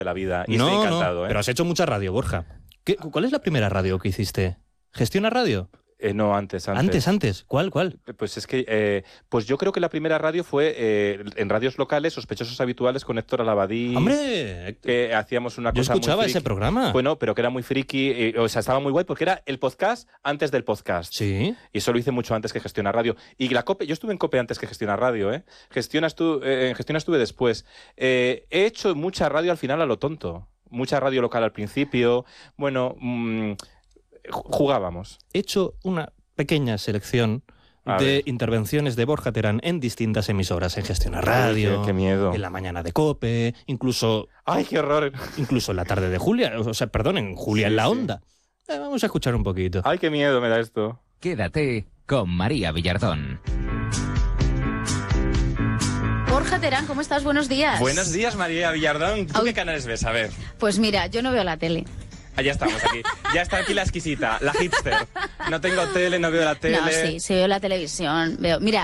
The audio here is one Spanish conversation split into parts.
de la vida y estoy encantado. Pero has hecho mucha radio, Borja. ¿Cuál es la primera radio que hiciste? ¿Gestiona Radio? No, antes. ¿Antes? ¿Cuál? Pues es que, pues yo creo que la primera radio fue en radios locales, Sospechosos Habituales con Héctor Alabadí. ¡Hombre! Que hacíamos una cosa Yo escuchaba muy friki. ese programa. Bueno, pero que era muy friki, o sea, estaba muy guay porque era el podcast antes del podcast. Sí. Y eso lo hice mucho antes que Gestiona Radio. Y la COPE, yo estuve en COPE antes que Gestiona Radio, ¿eh? En Gestiona estuve después. He hecho mucha radio al final a lo tonto. Mucha radio local al principio. Bueno, jugábamos. He hecho una pequeña selección de intervenciones de Borja Terán en distintas emisoras, en Gestiona Radio, Ay, qué miedo. en la mañana de COPE, incluso... ¡Ay, qué horror! Incluso en la tarde de Julia, o sea, perdón, en Julia en la Onda. Vamos a escuchar un poquito. ¡Ay, qué miedo me da esto! Quédate con María Villardón. Borja Terán, ¿cómo estás? Buenos días. Buenos días, María Villardón. ¿Tú qué canales ves? A ver. Pues mira, yo no veo la tele. Ya estamos aquí. Ya está aquí la exquisita, la hipster. No tengo tele, no veo la tele. No, sí veo la televisión. Mira,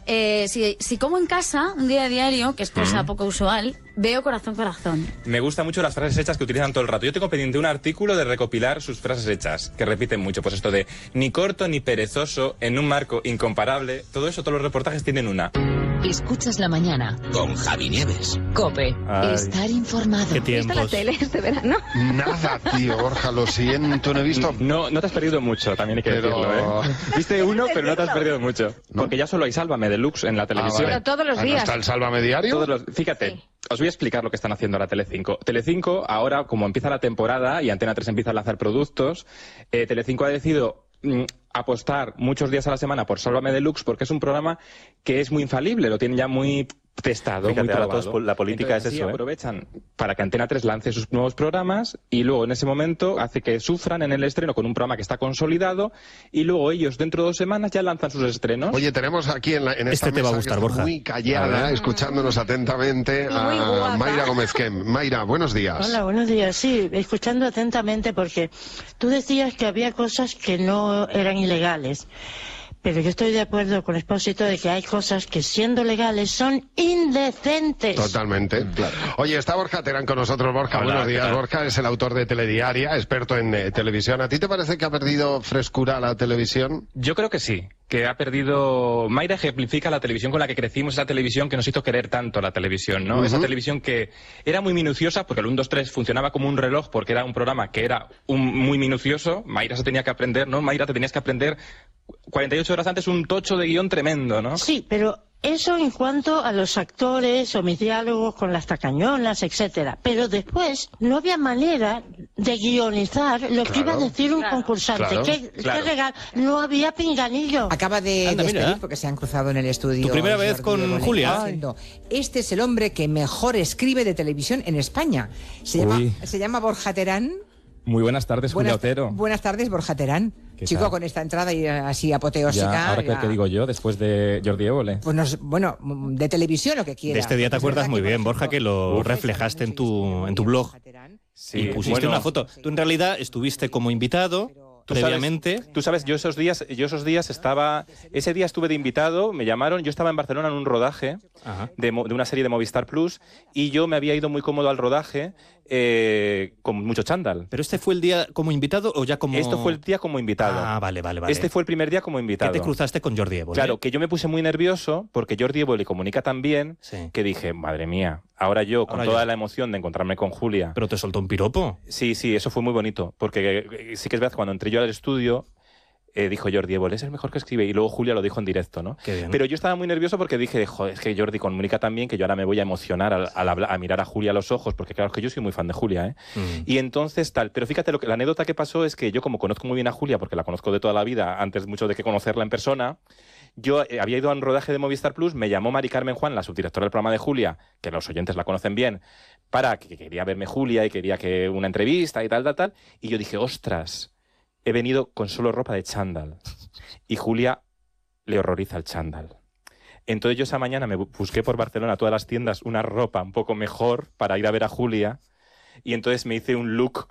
si como en casa, un día a diario, que es cosa poco usual, veo Corazón. Me gustan mucho las frases hechas que utilizan todo el rato. Yo tengo pendiente un artículo de recopilar sus frases hechas, que repiten mucho. Pues esto de ni corto ni perezoso, en un marco incomparable. Todo eso, todos los reportajes tienen una. Escuchas la mañana Con Javi Nieves. COPE. Ay. Estar informado. Qué ¿Viste la tiempos. tele este verano? Nada, tío, Borja, lo siento, no he visto. No te has perdido mucho, también hay que Pero- decirlo, ¿eh? Viste uno, pero no te has perdido mucho. ¿No? Porque ya solo hay Sálvame Deluxe en la televisión. vale. Pero todos los ¿No días. está el Sálvame Diario? Fíjate, Sí. os voy a explicar lo que están haciendo ahora Telecinco. Telecinco, ahora, como empieza la temporada y Antena 3 empieza a lanzar productos, Telecinco ha decidido apostar muchos días a la semana por Sálvame Deluxe porque es un programa que es muy infalible, lo tienen ya muy testado, Fíjate, muy ahora probado. todos la política Entonces, es eso, así ¿eh? aprovechan para que Antena 3 lance sus nuevos programas y luego en ese momento hace que sufran en el estreno con un programa que está consolidado y luego ellos dentro de 2 semanas ya lanzan sus estrenos. Oye, tenemos aquí en esta Este te va a mesa gustar, que está Borja. muy callada, escuchándonos atentamente Muy a guapa. Mayra Gómez Kem. Mayra, buenos días. Hola, buenos días. Sí, escuchando atentamente porque tú decías que había cosas que no eran ilegales. Pero yo estoy de acuerdo con Expósito de que hay cosas que siendo legales son indecentes. Totalmente. Oye, está Borja Terán con nosotros. Borja, Hola, buenos ¿qué días. tal? Borja es el autor de Telediaria, experto en televisión. ¿A ti te parece que ha perdido frescura la televisión? Yo creo que sí, que ha perdido... Mayra ejemplifica la televisión con la que crecimos, esa televisión que nos hizo querer tanto la televisión, ¿no? Ujú. Esa televisión que era muy minuciosa, porque el 1, 2, 3 funcionaba como un reloj, porque era un programa que era muy minucioso. Mayra se tenía que aprender, ¿no? Mayra, te tenías que aprender 48 horas antes un tocho de guión tremendo, ¿no? Sí, pero eso en cuanto a los actores o mis diálogos con las tacañonas, etcétera. Pero después no había manera de guionizar lo que iba a decir un concursante. Claro, ¿Qué claro. legal? No había pinganillo. Acaba de Anda, mira. despedir porque se han cruzado en el estudio. ¿Tu primera vez Jordi con Bonet, Julia? diciendo, este es el hombre que mejor escribe de televisión en España. Uy. Se llama Borja Terán. Muy buenas tardes, Julia Otero. Buenas tardes, Borja Terán. ¿Qué Chico, tal? con esta entrada y así apoteósica. Ya, ahora ya- ¿qué digo yo después de Jordi Évole? Pues bueno, de televisión lo que quiera. De este día te Es acuerdas verdad muy que, por bien, Borja, ejemplo, que lo Uf, reflejaste en mucho tu blog. Borja Terán. Y pusiste una foto. Tú en realidad estuviste como invitado previamente. Tú sabes, yo esos días estaba... Ese día estuve de invitado, me llamaron, yo estaba en Barcelona en un rodaje Ajá. de una serie de Movistar Plus y yo me había ido muy cómodo al rodaje con mucho chándal. ¿Pero este fue el día como invitado o ya como...? Esto fue el día como invitado. Ah, vale. Este fue el primer día como Que invitado. te cruzaste con Jordi Évole. Claro, que yo me puse muy nervioso porque Jordi Évole comunica tan bien Sí. que dije, madre mía, ahora yo, con Ahora toda yo. la emoción de encontrarme con Julia... Pero te soltó un piropo. Sí, eso fue muy bonito, porque sí que es verdad, cuando entré yo al estudio, dijo Jordi Évole, es el mejor que escribe, y luego Julia lo dijo en directo, ¿no? Qué bien. Pero yo estaba muy nervioso porque dije, joder, es que Jordi comunica tan bien que yo ahora me voy a emocionar a mirar a Julia a los ojos, porque claro, es que yo soy muy fan de Julia, ¿eh? Y entonces tal, pero fíjate, la anécdota que pasó es que yo como conozco muy bien a Julia, porque la conozco de toda la vida, antes mucho de que conocerla en persona, yo había ido a un rodaje de Movistar Plus, me llamó Mari Carmen Juan, la subdirectora del programa de Julia, que los oyentes la conocen bien, para que quería verme Julia y quería que una entrevista y tal, y yo dije, ostras, he venido con solo ropa de chándal. Y Julia le horroriza el chándal. Entonces yo esa mañana me busqué por Barcelona todas las tiendas una ropa un poco mejor para ir a ver a Julia y entonces me hice un look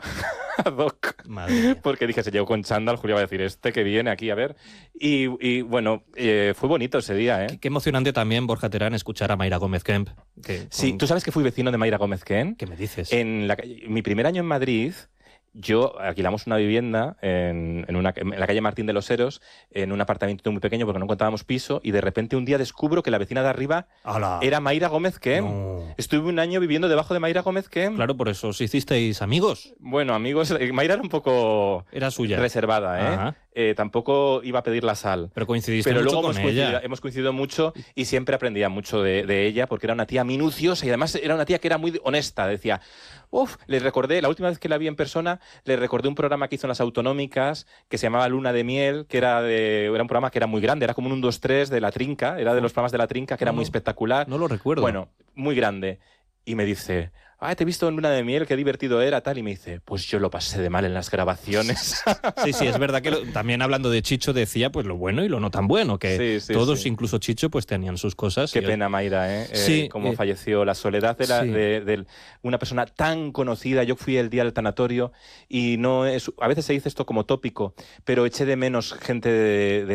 ad hoc. Porque dije, se llegó con chándal, Julia va a decir, que viene aquí, a ver. Y bueno, fue bonito ese día, ¿eh? Qué emocionante también, Borja Terán, escuchar a Mayra Gómez Kemp. Sí, ¿tú sabes que fui vecino de Mayra Gómez Kemp? ¿Qué me dices? Mi primer año en Madrid... Yo alquilamos una vivienda en la calle Martín de los Heros, en un apartamento muy pequeño porque no encontrábamos piso, y de repente un día descubro que la vecina de arriba era Mayra Gómez Kemp. No. Estuve un año viviendo debajo de Mayra Gómez Kemp. Claro, por eso os hicisteis amigos. Bueno, amigos, Mayra era un poco... Era suya. Reservada, ¿eh? Tampoco iba a pedir la sal. Pero coincidiste mucho luego con ella. Hemos coincidido mucho y siempre aprendía mucho de ella porque era una tía minuciosa y además era una tía que era muy honesta. Decía... les recordé, la última vez que la vi en persona, le recordé un programa que hizo en las autonómicas que se llamaba Luna de Miel, que era un programa que era muy grande, era como un 1, 2, 3 de La Trinca, era de los programas de La Trinca, que era muy espectacular. No lo recuerdo. Bueno, muy grande. Y me dice, te he visto en Luna de Miel, qué divertido era, tal. Y me dice, pues yo lo pasé de mal en las grabaciones. Sí, es verdad que también hablando de Chicho decía pues lo bueno y lo no tan bueno, que todos, incluso Chicho, pues tenían sus cosas. Qué pena, Mayra, ¿eh? Cómo falleció, la soledad de una persona tan conocida. Yo fui el día del tanatorio y no es... A veces se dice esto como tópico, pero eché de menos gente de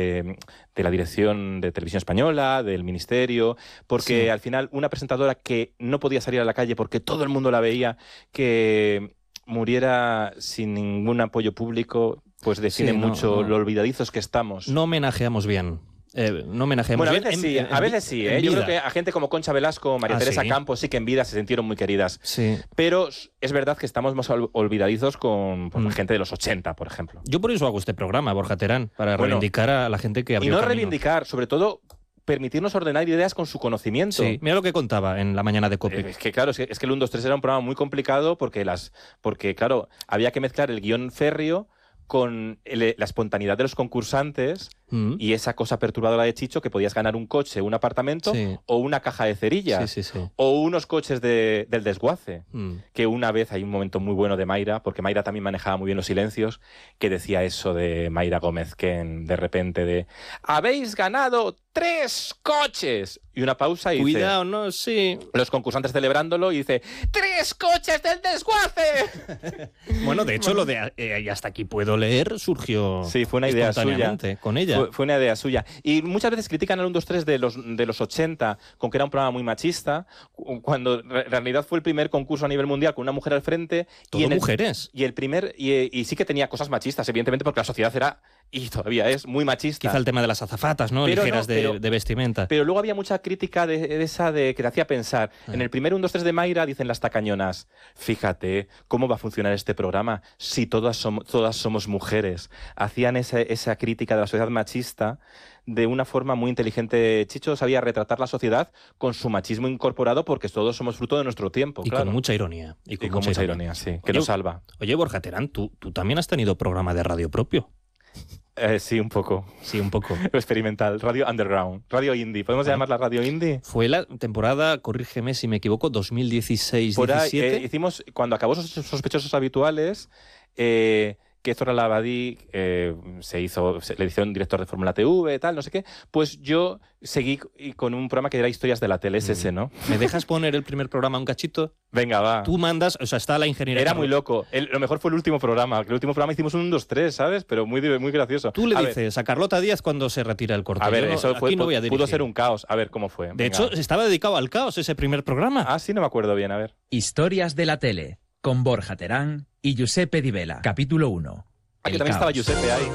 la dirección de Televisión Española, del Ministerio, porque al final una presentadora que no podía salir a la calle porque todo el mundo la veía, que muriera sin ningún apoyo público, pues define mucho lo olvidadizos que estamos. No homenajeamos bien. No homenajeamos bien. A veces sí, ¿eh? Yo creo que a gente como Concha Velasco, María Teresa Campos, sí que en vida se sintieron muy queridas. Sí. Pero es verdad que estamos más olvidadizos con gente de los 80, por ejemplo. Yo por eso hago este programa, Borja Terán, para reivindicar a la gente que abrió caminos. reivindicar, sobre todo... permitirnos ordenar ideas con su conocimiento. Sí, mira lo que contaba en la mañana de COPE. Es que claro, es que el 1, 2, 3 era un programa muy complicado porque claro, había que mezclar el guión férreo con la espontaneidad de los concursantes y esa cosa perturbadora de Chicho que podías ganar un coche, un apartamento o una caja de cerillas o unos coches del desguace. Que una vez hay un momento muy bueno de Mayra, porque Mayra también manejaba muy bien los silencios, que decía eso de Mayra Gómez, que de repente de «¡Habéis ganado 3 coches!» Y una pausa y Cuidado, dice, no, sí. Los concursantes celebrándolo y dice «¡3 coches del desguace!» Bueno, de hecho, lo de y hasta aquí puedo leer surgió fue una idea suya con ella. Fue una idea suya. Y muchas veces critican al 1, 2, 3 de los 80 con que era un programa muy machista, cuando en realidad fue el primer concurso a nivel mundial con una mujer al frente. Todo mujeres. Y sí que tenía cosas machistas, evidentemente, porque la sociedad era, y todavía es, muy machista. Quizá el tema de las azafatas, ¿no? Ligeras de vestimenta. Pero luego había mucha crítica de esa que te hacía pensar. En el primer 1, 2, 3 de Mayra dicen las tacañonas, fíjate cómo va a funcionar este programa si todas somos mujeres. Hacían esa crítica de la sociedad machista de una forma muy inteligente. Chicho sabía retratar la sociedad con su machismo incorporado porque todos somos fruto de nuestro tiempo. Y con mucha ironía. Y con mucha ironía, sí, que nos salva. Oye, Borja Terán, tú también has tenido programa de radio propio. Sí, un poco. Sí, un poco. Experimental, radio underground, radio indie. ¿Podemos llamarla radio indie? Fue la temporada, corrígeme si me equivoco, 2016-17. Por ahí, hicimos, cuando acabó Sospechosos Habituales, que Zora Labadí le hicieron director de Fórmula TV, tal, no sé qué, pues yo seguí con un programa que era Historias de la Tele, ese, ¿no? ¿Me dejas poner el primer programa un cachito? Venga, va. Tú mandas, o sea, está la ingeniería. Era muy loco. Lo mejor fue el último programa, que el último programa hicimos un 1, 2, 3, ¿sabes? Pero muy gracioso. Tú le dices a Carlota Díaz cuando se retira el corte. A ver, eso pudo ser un caos. A ver, ¿cómo fue? De hecho, estaba dedicado al caos ese primer programa. Ah, sí, no me acuerdo bien, a ver. Historias de la Tele, con Borja Terán y Giuseppe Di Vela. Capítulo 1. Aquí también estaba Giuseppe ahí.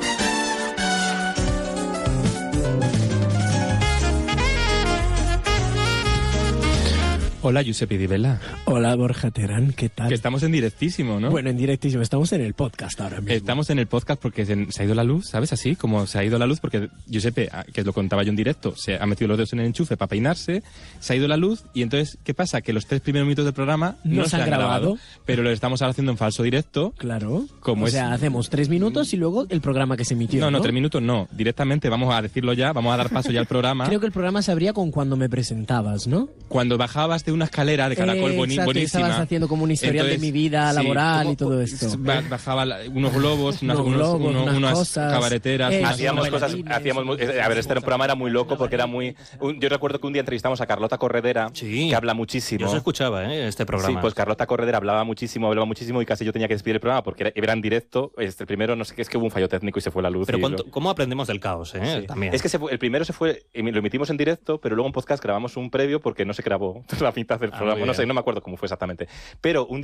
Hola, Giuseppe Di Vela. Hola, Borja Terán, ¿qué tal? Que estamos en directísimo, ¿no? Bueno, en directísimo, estamos en el podcast ahora mismo. Estamos en el podcast porque se ha ido la luz, ¿sabes? Así como se ha ido la luz porque Giuseppe, que lo contaba yo en directo, se ha metido los dedos en el enchufe para peinarse, se ha ido la luz y entonces, ¿qué pasa? Que los 3 primeros minutos del programa no se han grabado, pero lo estamos ahora haciendo en falso directo. Claro. O sea, hacemos 3 minutos y luego el programa que se emitió, No, 3 minutos no. Directamente vamos a decirlo ya, vamos a dar paso ya al programa. Creo que el programa se abría con cuando me presentabas, ¿no? Cuando bajabas de una escalera de caracol Exacto, buenísima. estabas haciendo como un historial de mi vida laboral y todo esto. Bajaba unos globos, unas cosas, cabareteras. Hacíamos cosas, a ver, este programa era muy loco porque era muy... Yo recuerdo que un día entrevistamos a Carlota Corredera, que habla muchísimo. Yo se escuchaba, este programa. Sí, pues Carlota Corredera hablaba muchísimo y casi yo tenía que despedir el programa porque era en directo. El primero, no sé qué, es que hubo un fallo técnico y se fue la luz. Pero ¿cómo aprendemos del caos? Sí. También. Es que el primero se fue, lo emitimos en directo, pero luego en podcast grabamos un previo porque no se grabó la mitad del programa. No sé, no me acuerdo cómo fue exactamente. Pero un día